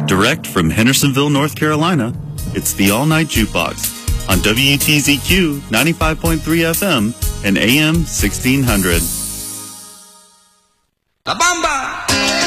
Direct from Hendersonville, North Carolina, it's the All Night Jukebox on WTZQ 95.3 FM and AM 1600. La Bamba!